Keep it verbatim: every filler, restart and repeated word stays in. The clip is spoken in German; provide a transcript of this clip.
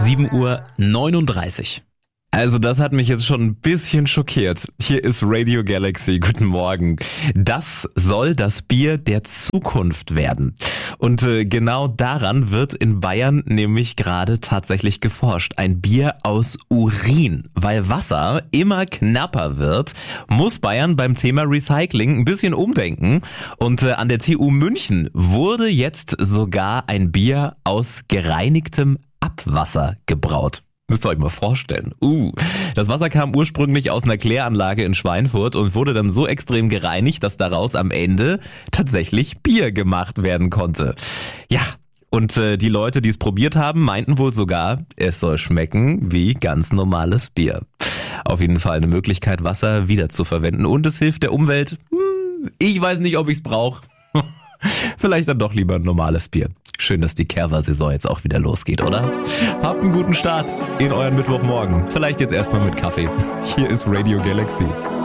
sieben Uhr neununddreißig. Also das hat mich jetzt schon ein bisschen schockiert. Hier ist Radio Galaxy. Guten Morgen. Das soll das Bier der Zukunft werden. Und äh, genau daran wird in Bayern nämlich gerade tatsächlich geforscht. Ein Bier aus Urin. Weil Wasser immer knapper wird, muss Bayern beim Thema Recycling ein bisschen umdenken. Und äh, an der T U München wurde jetzt sogar ein Bier aus gereinigtem Abwasser gebraut. Müsst ihr euch mal vorstellen. Uh, das Wasser kam ursprünglich aus einer Kläranlage in Schweinfurt und wurde dann so extrem gereinigt, dass daraus am Ende tatsächlich Bier gemacht werden konnte. Ja, und äh, die Leute, die es probiert haben, meinten wohl sogar, es soll schmecken wie ganz normales Bier. Auf jeden Fall eine Möglichkeit, Wasser wiederzuverwenden und es hilft der Umwelt. Hm, ich weiß nicht, ob ich es brauche. Vielleicht dann doch lieber ein normales Bier. Schön, dass die Kerwa-Saison jetzt auch wieder losgeht, oder? Habt einen guten Start in euren Mittwochmorgen. Vielleicht jetzt erstmal mit Kaffee. Hier ist Radio Galaxy.